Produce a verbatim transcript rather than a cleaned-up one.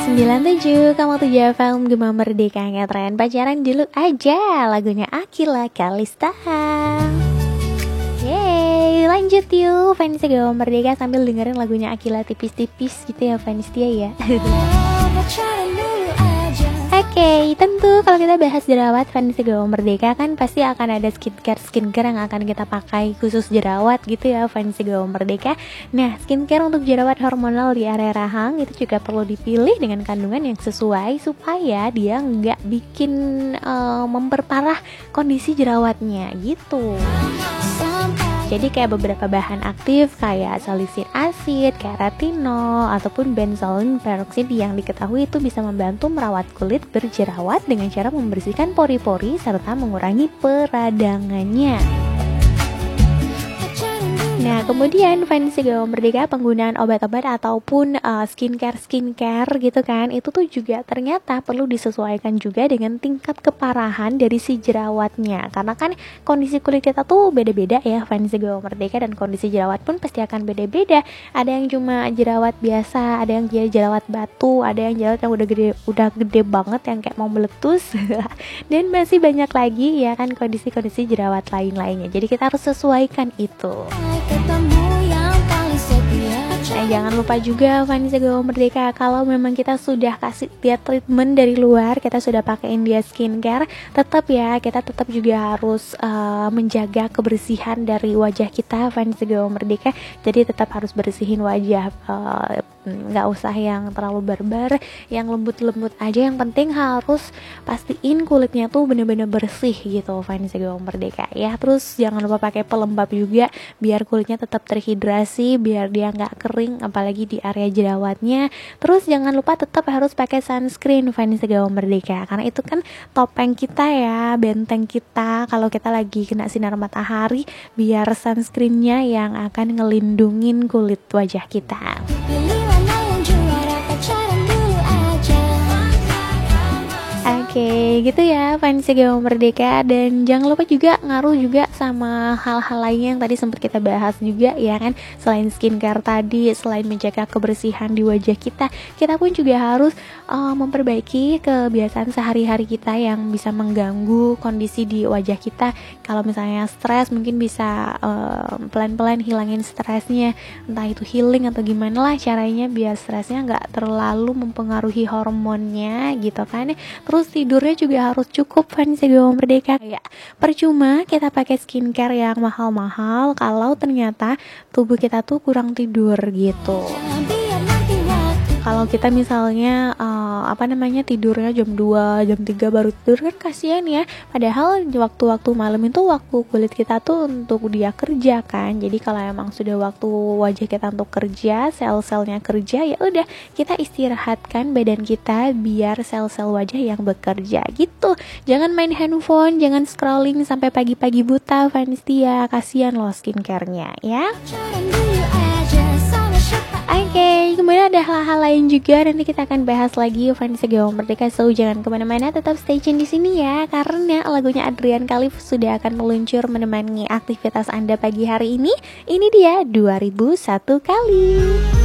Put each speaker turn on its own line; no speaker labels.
sembilan tujuh, kamu tuh Java Gema Merdeka ngetren pacaran dulu aja. Lagunya Akila Kalista. Yeay, lanjut yuk fans Gema Merdeka sambil dengerin lagunya Akila tipis-tipis gitu ya fans dia ya. Oke, okay, tentu kalau kita bahas jerawat fans Gema Merdeka kan pasti akan ada skincare skincare yang akan kita pakai khusus jerawat gitu ya fans Gema Merdeka. Nah, skincare untuk jerawat hormonal di area rahang itu juga perlu dipilih dengan kandungan yang sesuai supaya dia nggak bikin uh, memperparah kondisi jerawatnya gitu. Jadi kayak beberapa bahan aktif kayak salisilik asid, kayak retinol, ataupun benzoin peroxide yang diketahui itu bisa membantu merawat kulit berjerawat dengan cara membersihkan pori-pori serta mengurangi peradangannya. Nah, kemudian fans Gema Merdeka penggunaan obat-obat ataupun uh, skincare skincare gitu kan, itu tuh juga ternyata perlu disesuaikan juga dengan tingkat keparahan dari si jerawatnya. Karena kan kondisi kulit kita tuh beda-beda ya fans Gema Merdeka, dan kondisi jerawat pun pasti akan beda-beda. Ada yang cuma jerawat biasa, ada yang jerawat batu, ada yang jerawat yang udah gede udah gede banget yang kayak mau meletus. Dan masih banyak lagi ya kan kondisi-kondisi jerawat lain-lainnya. Jadi kita harus sesuaikan itu. Nah, jangan lupa juga fans Gema Merdeka, kalau memang kita sudah kasih dia treatment dari luar, kita sudah pakein dia skincare, tetap ya kita tetap juga harus uh, menjaga kebersihan dari wajah kita fans Gema Merdeka. Jadi tetap harus bersihin wajah, uh, nggak usah yang terlalu barbar, yang lembut-lembut aja. Yang penting harus pastiin kulitnya tuh bener-bener bersih gitu fans Gema Merdeka ya. Terus jangan lupa pakai pelembab juga biar kulitnya tetap terhidrasi, biar dia nggak kering apalagi di area jerawatnya. Terus jangan lupa tetap harus pakai sunscreen fans Gema Merdeka, karena itu kan topeng kita ya, benteng kita kalau kita lagi kena sinar matahari, biar sunscreennya yang akan ngelindungin kulit wajah kita. Oke, okay, gitu ya fans Gema Merdeka. Dan jangan lupa juga ngaruh juga sama hal-hal lainnya yang tadi sempat kita bahas juga ya kan. Selain skincare tadi, selain menjaga kebersihan di wajah kita, kita pun juga harus uh, memperbaiki kebiasaan sehari-hari kita yang bisa mengganggu kondisi di wajah kita. Kalau misalnya stres, mungkin bisa uh, pelan-pelan hilangin stresnya, entah itu healing atau gimana lah caranya biar stresnya nggak terlalu mempengaruhi hormonnya gitu kan. Terus tidurnya juga harus cukup fans Gema Merdeka. Ya, percuma kita pakai skincare yang mahal-mahal kalau ternyata tubuh kita tuh kurang tidur gitu. Kalau kita misalnya uh, apa namanya tidurnya jam dua, jam tiga baru tidur kan kasihan ya. Padahal waktu-waktu malam itu waktu kulit kita tuh untuk dia kerja kan. Jadi kalau emang sudah waktu wajah kita untuk kerja, sel-selnya kerja, ya udah kita istirahatkan badan kita biar sel-sel wajah yang bekerja gitu. Jangan main handphone, jangan scrolling sampai pagi-pagi buta fans dia. Kasihan loh skincare-nya ya. Oke, okay, kemudian ada hal-hal lain juga nanti kita akan bahas lagi fans Gema Merdeka. So jangan kemana-mana, tetap stay tune di sini ya, karena lagunya Adrian Khalif sudah akan meluncur menemani aktivitas Anda pagi hari ini. Ini dia dua ribu satu kali.